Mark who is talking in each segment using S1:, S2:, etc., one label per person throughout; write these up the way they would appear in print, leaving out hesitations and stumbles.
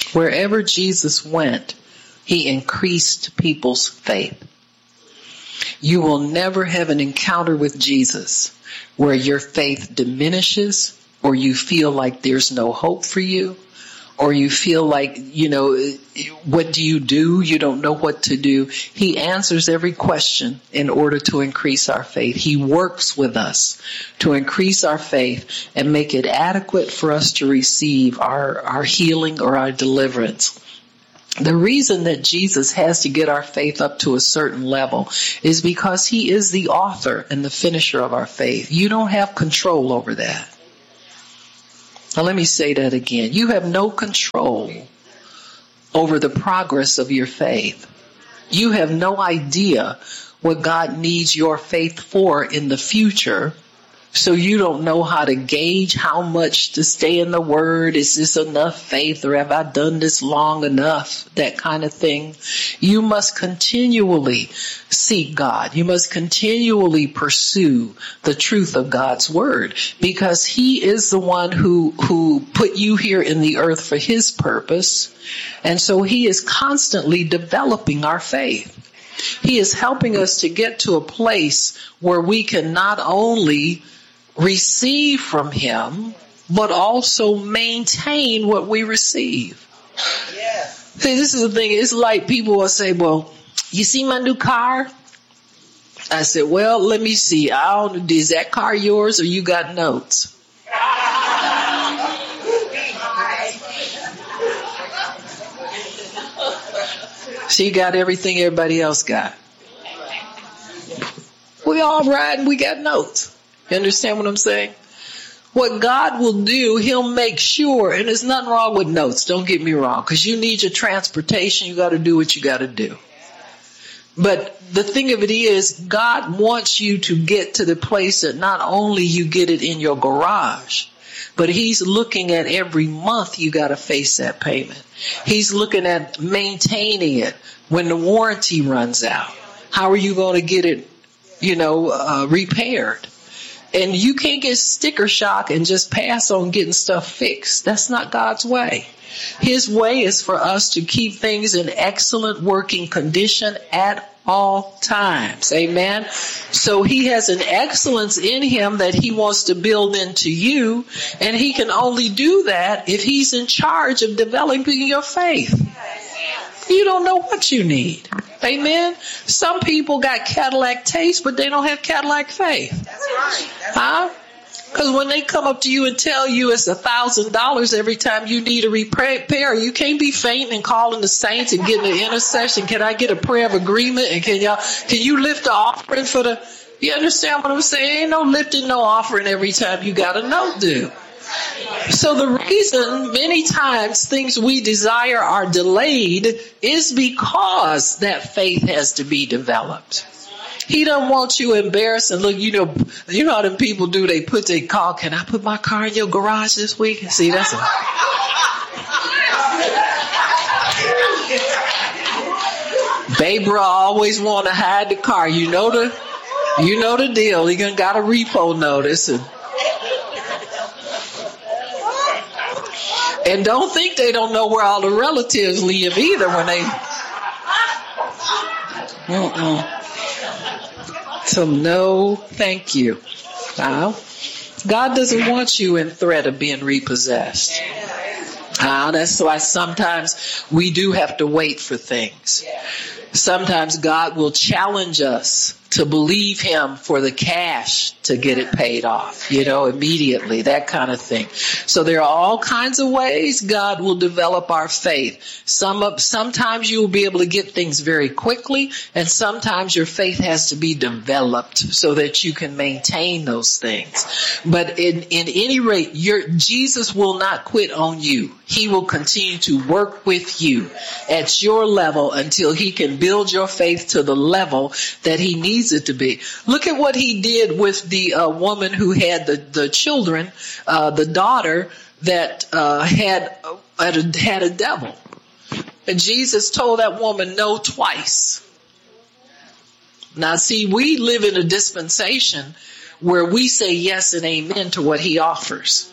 S1: Wherever Jesus went, he increased people's faith. You will never have an encounter with Jesus where your faith diminishes, or you feel like there's no hope for you, or you feel like, what do? You don't know what to do. He answers every question in order to increase our faith. He works with us to increase our faith and make it adequate for us to receive our healing or our deliverance. The reason that Jesus has to get our faith up to a certain level is because he is the author and the finisher of our faith. You don't have control over that. Now let me say that again. You have no control over the progress of your faith. You have no idea what God needs your faith for in the future. So you don't know how to gauge how much to stay in the Word. Is this enough faith, or have I done this long enough? That kind of thing. You must continually seek God. You must continually pursue the truth of God's Word, because he is the one who put you here in the earth for his purpose. And so he is constantly developing our faith. He is helping us to get to a place where we can not only receive from him, but also maintain what we receive. Yeah. See, this is the thing. It's like people will say, well, you see my new car? I said, well, let me see. Is that car yours, or you got notes? She got everything everybody else got. We all ride and we got notes. You understand what I'm saying? What God will do, he'll make sure, and there's nothing wrong with notes, don't get me wrong, because you need your transportation, you got to do what you got to do. But the thing of it is, God wants you to get to the place that not only you get it in your garage, but he's looking at every month you got to face that payment. He's looking at maintaining it when the warranty runs out. How are you going to get it, repaired? And you can't get sticker shock and just pass on getting stuff fixed. That's not God's way. His way is for us to keep things in excellent working condition at all times. Amen. So he has an excellence in him that he wants to build into you. And he can only do that if he's in charge of developing your faith. You don't know what you need. Amen. Some people got Cadillac taste, but they don't have Cadillac faith. That's right. Huh? Because when they come up to you and tell you it's $1,000 every time you need a repair, you can't be fainting and calling the saints and getting an intercession. Can I get a prayer of agreement? And can you lift the offering for the? You understand what I'm saying? Ain't no lifting no offering every time you got a note due. So the reason many times things we desire are delayed is because that faith has to be developed. He don't want you embarrassed and look, you know how them people do, they call, can I put my car in your garage this week? See, that's a... Babra always want to hide the car. You know the deal. He got a repo notice and don't think they don't know where all the relatives live either when they... So no, thank you. God doesn't want you in threat of being repossessed. That's why sometimes we do have to wait for things. Sometimes God will challenge us to believe him for the cash to get it paid off, immediately, that kind of thing. So there are all kinds of ways God will develop our faith. Sometimes you will be able to get things very quickly, and sometimes your faith has to be developed so that you can maintain those things. But in any rate, Jesus will not quit on you. He will continue to work with you at your level until he can build your faith to the level that he needs it to be. Look at what he did with the woman who had the children, the daughter that had a devil. And Jesus told that woman no twice. Now see, we live in a dispensation where we say yes and amen to what he offers.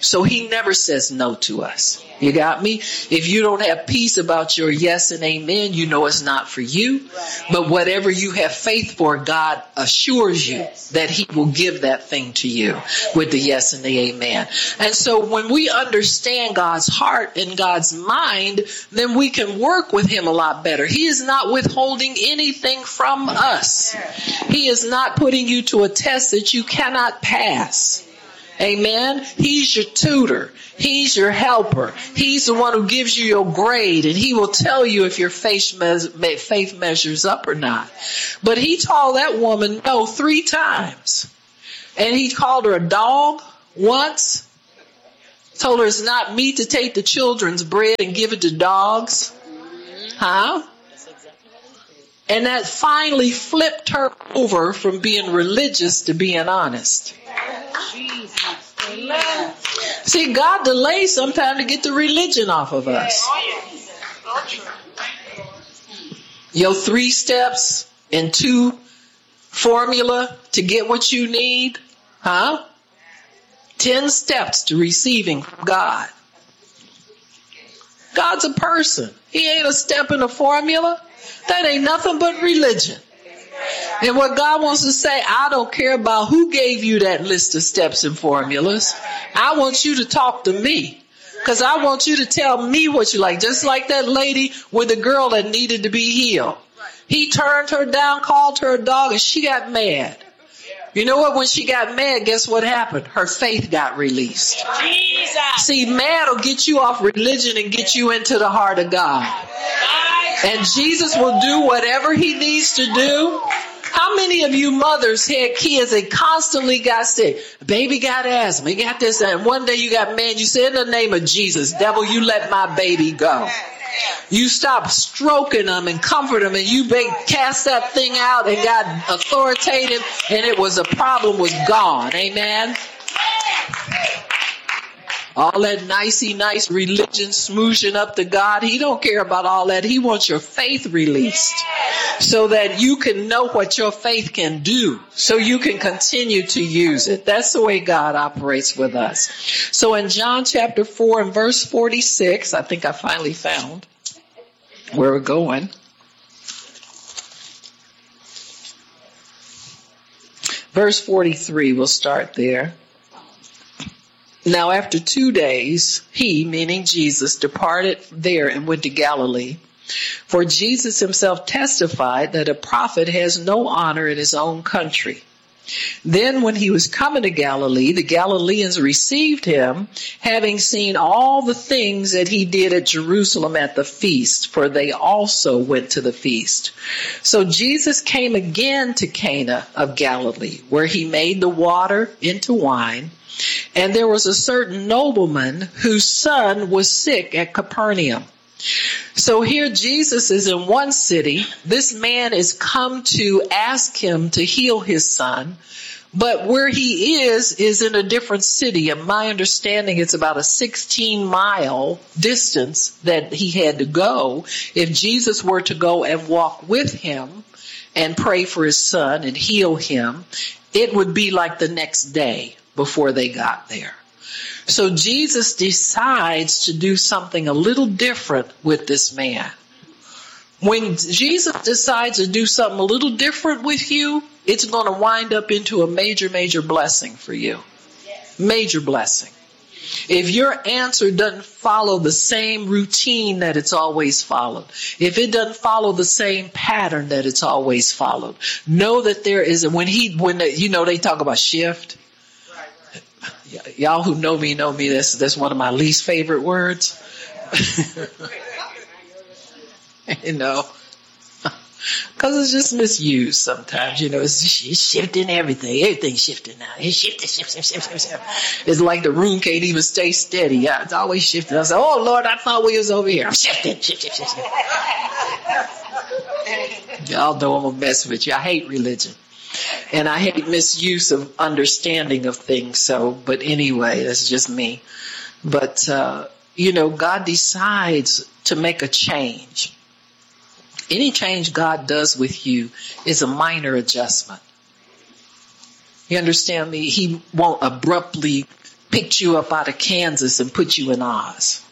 S1: So he never says no to us. You got me? If you don't have peace about your yes and amen, you know it's not for you. But whatever you have faith for, God assures you that he will give that thing to you with the yes and the amen. And so when we understand God's heart and God's mind, then we can work with him a lot better. He is not withholding anything from us. He is not putting you to a test that you cannot pass. Amen. He's your tutor. He's your helper. He's the one who gives you your grade, and he will tell you if your faith measures up or not. But he told that woman no 3 times. And he called her a dog once. Told her it's not meat to take the children's bread and give it to dogs. Huh? And that finally flipped her over from being religious to being honest. See, God delays sometimes to get the religion off of us. Your 3 steps and 2 formula to get what you need. Huh? 10 steps to receiving from God. God's a person. He ain't a step in a formula. That ain't nothing but religion. And what God wants to say, I don't care about who gave you that list of steps and formulas. I want you to talk to me. Because I want you to tell me what you like. Just like that lady with the girl that needed to be healed. He turned her down, called her a dog, and she got mad. You know what? When she got mad, guess what happened? Her faith got released. Jesus. See, mad will get you off religion and get you into the heart of God. And Jesus will do whatever he needs to do. How many of you mothers had kids that constantly got sick? Baby got asthma, he got this, and one day you got mad. You said, in the name of Jesus, devil, you let my baby go. You stopped stroking them and comfort them, and you cast that thing out and got authoritative, and it was, a problem was gone. Amen. All that nice religion smooshing up to God, he don't care about all that. He wants your faith released so that you can know what your faith can do, so you can continue to use it. That's the way God operates with us. So in John chapter 4 and verse 46, I think I finally found where we're going. Verse 43, we'll start there. Now after 2 days, he, meaning Jesus, departed there and went to Galilee. For Jesus himself testified that a prophet has no honor in his own country. Then when he was coming to Galilee, the Galileans received him, having seen all the things that he did at Jerusalem at the feast, for they also went to the feast. So Jesus came again to Cana of Galilee, where he made the water into wine. And there was a certain nobleman whose son was sick at Capernaum. So here Jesus is in one city. This man is come to ask him to heal his son. But where he is in a different city. And my understanding, it's about a 16-mile distance that he had to go if Jesus were to go and walk with him and pray for his son and heal him. It would be like the next day before they got there. So Jesus decides to do something a little different with this man. When Jesus decides to do something a little different with you, it's going to wind up into a major blessing for you. Major blessing. If your answer doesn't follow the same routine that it's always followed, if it doesn't follow the same pattern that it's always followed, know that there is they talk about shift. Y'all who know me, that's one of my least favorite words. Because it's just misused sometimes. It's shifting everything. Everything's shifting now. It's shifting. It's like the room can't even stay steady. Yeah, it's always shifting. I say, oh, Lord, I thought we was over here. I'm shifting. Y'all know I'm going to mess with you. I hate religion. And I hate misuse of understanding of things. But anyway, that's just me. But, God decides to make a change. Any change God does with you is a minor adjustment. You understand me? He won't abruptly picked you up out of Kansas and put you in Oz.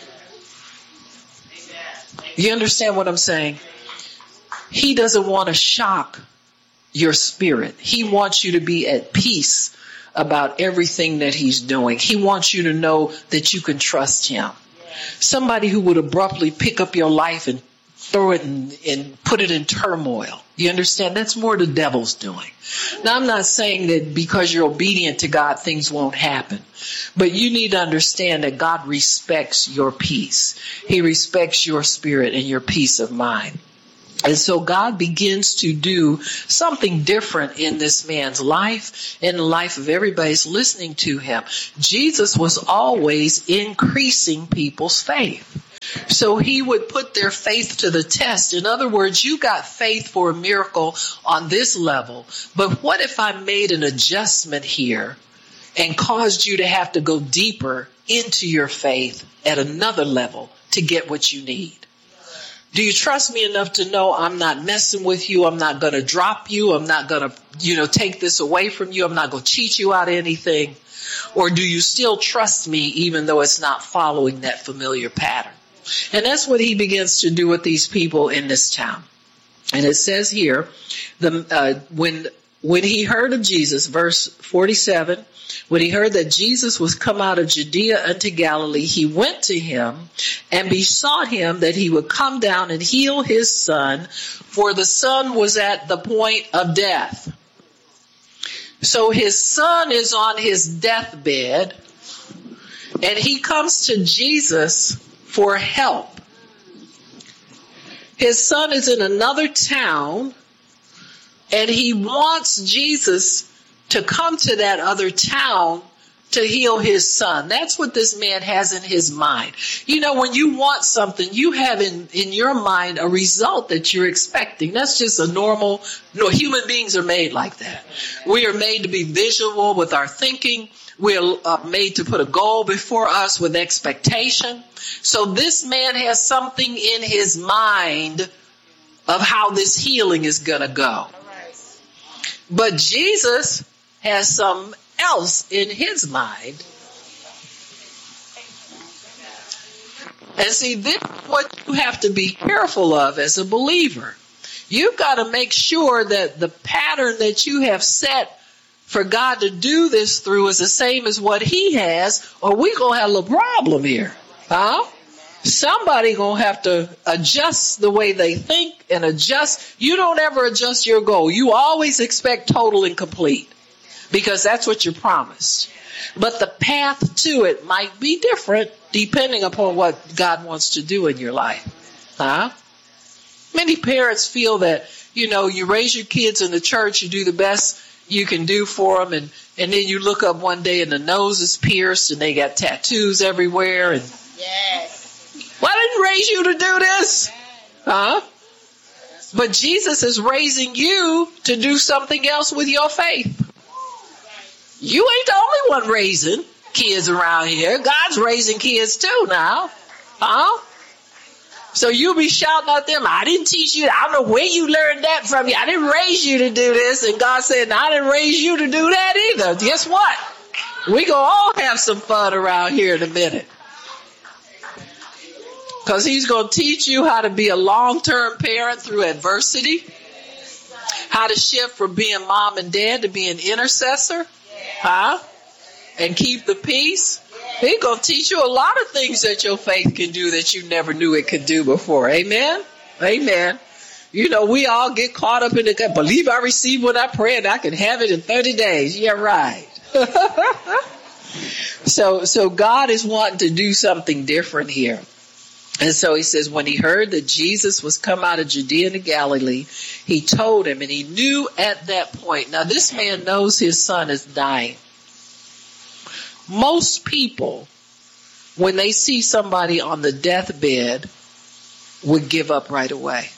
S1: You understand what I'm saying? He doesn't want to shock your spirit. He wants you to be at peace about everything that he's doing. He wants you to know that you can trust him. Somebody who would abruptly pick up your life and throw it and put it in turmoil. You understand? That's more the devil's doing. Now, I'm not saying that because you're obedient to God, things won't happen. But you need to understand that God respects your peace. He respects your spirit and your peace of mind. And so God begins to do something different in this man's life, in the life of everybody who's listening to him. Jesus was always increasing people's faith. So he would put their faith to the test. In other words, you got faith for a miracle on this level, but what if I made an adjustment here and caused you to have to go deeper into your faith at another level to get what you need? Do you trust me enough to know I'm not messing with you? I'm not going to drop you. I'm not going to, take this away from you. I'm not going to cheat you out of anything. Or do you still trust me even though it's not following that familiar pattern? And that's what he begins to do with these people in this town. And it says here, when he heard of Jesus, verse 47, when he heard that Jesus was come out of Judea unto Galilee, he went to him and besought him that he would come down and heal his son, for the son was at the point of death. So his son is on his deathbed, and he comes to Jesus for help. His son is in another town, and he wants Jesus to come to that other town to heal his son. That's what this man has in his mind. When you want something, you have in your mind a result that you're expecting. That's just a normal, human beings are made like that. We are made to be visual with our thinking. We're made to put a goal before us with expectation. So this man has something in his mind of how this healing is going to go. But Jesus has something else in his mind. And see, this is what you have to be careful of as a believer. You've got to make sure that the pattern that you have set for God to do this through is the same as what he has, or we're going to have a little problem here. Somebody going to have to adjust the way they think and adjust. You don't ever adjust your goal. You always expect total and complete because that's what you're promised. But the path to it might be different depending upon what God wants to do in your life. Many parents feel that, you raise your kids in the church, you do the best you can do for them, and then you look up one day and the nose is pierced and they got tattoos everywhere. And well, I didn't raise you to do this. But Jesus is raising you to do something else with your faith. You ain't the only one raising kids around here. God's raising kids too now. So you'll be shouting at them, I didn't teach you. I don't know where you learned that from. I didn't raise you to do this. And God said, I didn't raise you to do that either. Guess what? We gonna all have some fun around here in a minute. Because he's going to teach you how to be a long-term parent through adversity. How to shift from being mom and dad to being intercessor. And keep the peace. He's going to teach you a lot of things that your faith can do that you never knew it could do before. Amen? Amen. We all get caught up in the, believe I receive what I pray and I can have it in 30 days. Yeah, right. So God is wanting to do something different here. And so he says, when he heard that Jesus was come out of Judea to Galilee, he told him, and he knew at that point. Now this man knows his son is dying. Most people, when they see somebody on the deathbed, would give up right away.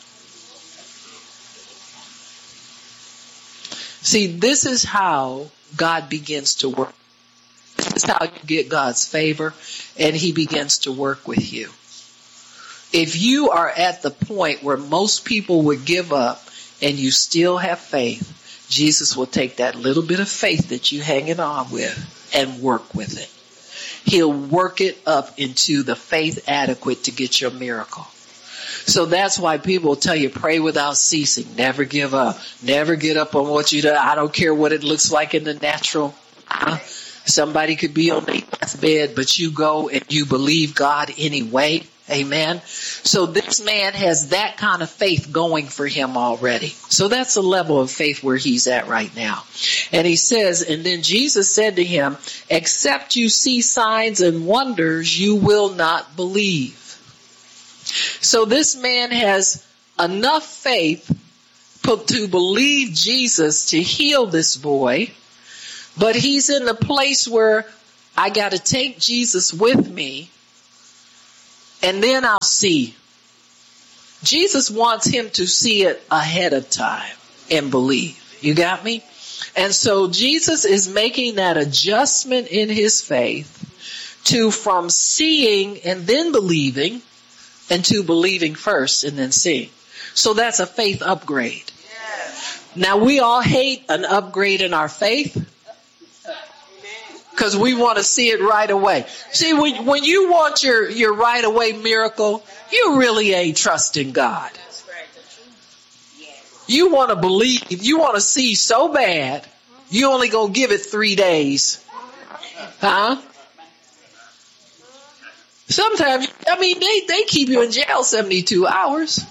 S1: See, this is how God begins to work. This is how you get God's favor, and he begins to work with you. If you are at the point where most people would give up and you still have faith, Jesus will take that little bit of faith that you're hanging on with and work with it. He'll work it up into the faith adequate to get your miracle. So that's why people tell you, pray without ceasing. Never give up. Never get up on what you do. I don't care what it looks like in the natural. Somebody could be on their deathbed, but you go and you believe God anyway. Amen. So this man has that kind of faith going for him already. So that's a level of faith where he's at right now. And he says, and then Jesus said to him, except you see signs and wonders, you will not believe. So this man has enough faith to believe Jesus to heal this boy, but he's in the place where I got to take Jesus with me, and then I'll see. Jesus wants him to see it ahead of time and believe. You got me? And so Jesus is making that adjustment in his faith from seeing and then believing, and to believing first and then seeing. So that's a faith upgrade. Now we all hate an upgrade in our faith because we want to see it right away. See, when you want your right away miracle, you really ain't trusting God. You want to believe, you want to see so bad, you only gonna give it 3 days. Huh? Sometimes, they keep you in jail 72 hours.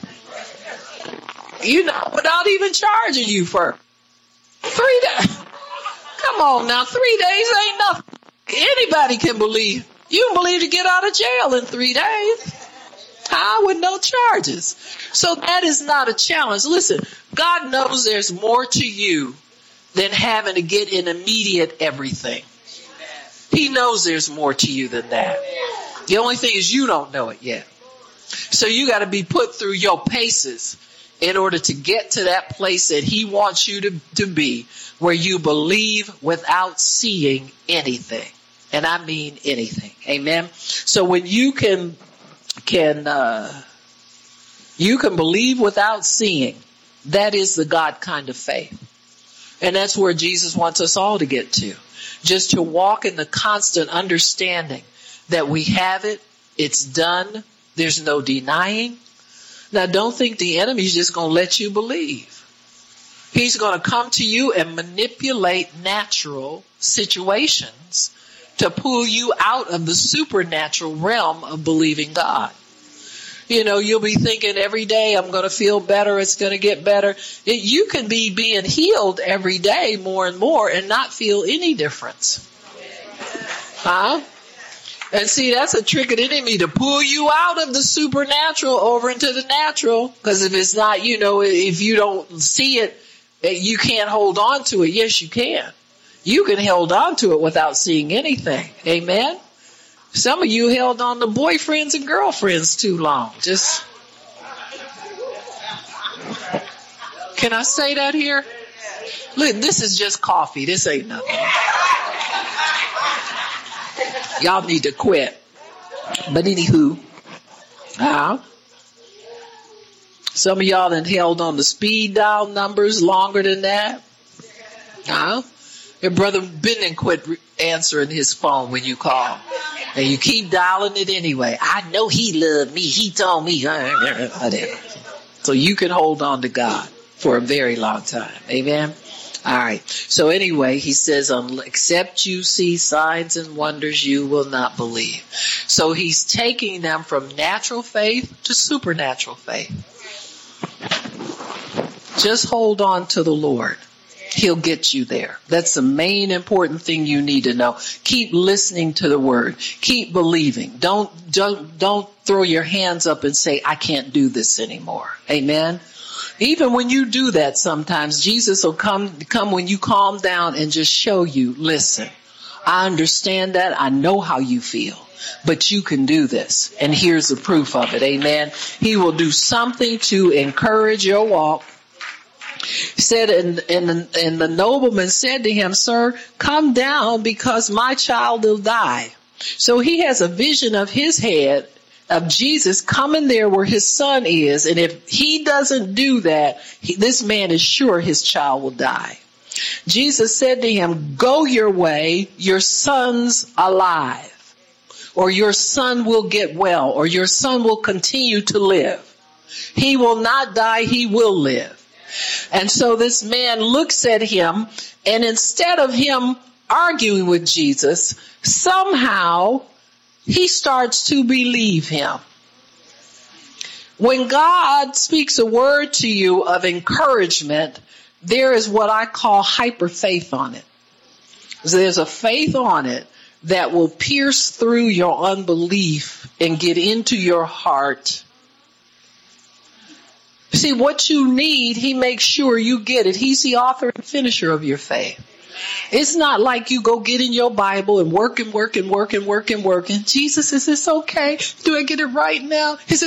S1: Without even charging you for 3 days. Come on now, 3 days ain't nothing. Anybody can believe. You can believe to get out of jail in 3 days. With no charges. So that is not a challenge. Listen, God knows there's more to you than having to get an immediate everything. He knows there's more to you than that. The only thing is you don't know it yet. So you got to be put through your paces in order to get to that place that he wants you to be, where you believe without seeing anything. And I mean anything. Amen. So when you can believe without seeing, that is the God kind of faith. And that's where Jesus wants us all to get to. Just to walk in the constant understanding that we have it, it's done, there's no denying. Now don't think the enemy's just going to let you believe. He's going to come to you and manipulate natural situations to pull you out of the supernatural realm of believing God. You'll be thinking every day, I'm going to feel better, it's going to get better. You can be being healed every day more and more and not feel any difference. Huh? And see, that's a trick of the enemy to pull you out of the supernatural over into the natural. Because if it's not, if you don't see it, you can't hold on to it. Yes, you can. You can hold on to it without seeing anything. Amen? Some of you held on to boyfriends and girlfriends too long. Can I say that here? Look, this is just coffee. This ain't nothing. Y'all need to quit. But anywho, some of y'all done held on the speed dial numbers longer than that. Your brother Ben and quit answering his phone when you call. And you keep dialing it anyway. I know he loved me. He told me. So you can hold on to God for a very long time. Amen. All right. So anyway, he says, except you see signs and wonders, you will not believe. So he's taking them from natural faith to supernatural faith. Just hold on to the Lord. He'll get you there. That's the main important thing you need to know. Keep listening to the word. Keep believing. Don't throw your hands up and say, I can't do this anymore. Amen. Even when you do that sometimes, Jesus will come when you calm down and just show you, listen, I understand that. I know how you feel, but you can do this. And here's the proof of it. Amen. He will do something to encourage your walk. He said, and the nobleman said to him, sir, come down because my child will die. So he has a vision of his head, of Jesus coming there where his son is. And if he doesn't do that, this man is sure his child will die. Jesus said to him, go your way, your son's alive. Or your son will get well, or your son will continue to live. He will not die, he will live. And so this man looks at him, and instead of him arguing with Jesus, somehow he starts to believe him. When God speaks a word to you of encouragement, there is what I call hyper faith on it. So there's a faith on it that will pierce through your unbelief and get into your heart. See, what you need, he makes sure you get it. He's the author and finisher of your faith. It's not like you go get in your Bible and work. Jesus, is this okay? Do I get it right now? Is it